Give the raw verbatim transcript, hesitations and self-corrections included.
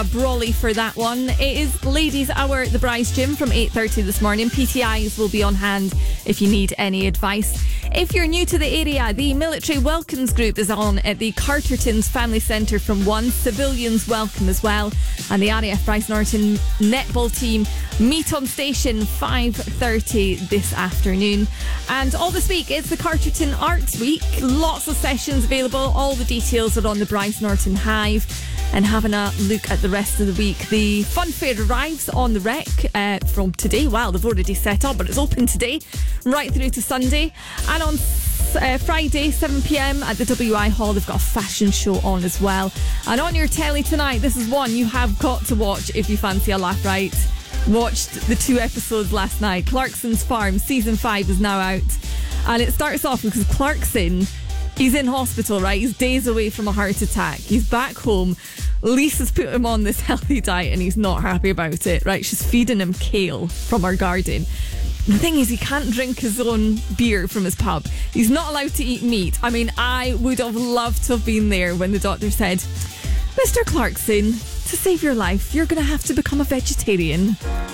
Brawley for that one. It is Ladies Hour at the Bryce Gym from eight thirty this morning. P T Is will be on hand if you need any advice. If you're new to the area, the Military Welcomes Group is on at the Cartertons Family Centre from one. Civilians welcome as well. And the R A F Bryce Norton netball team meet on station five thirty this afternoon. And all this week it's the Carterton Arts Week. Lots of sessions available. All the details are on the Bryce Norton Hive. And having a look at the rest of the week, the fun fair arrives on the Rec uh, from today. Wow, they've already set up, but it's open today right through to Sunday. And on uh, Friday, seven p.m. at the W I Hall, they've got a fashion show on as well. And on your telly tonight, this is one you have got to watch if you fancy a laugh, right? Watched the two episodes last night. Clarkson's Farm season five is now out, and it starts off because Clarkson, he's in hospital, right? He's days away from a heart attack. He's back home. Lisa's put him on this healthy diet and he's not happy about it, right? She's feeding him kale from our garden. The thing is, he can't drink his own beer from his pub. He's not allowed to eat meat. I mean, I would have loved to have been there when the doctor said, Mister Clarkson, to save your life, you're going to have to become a vegetarian.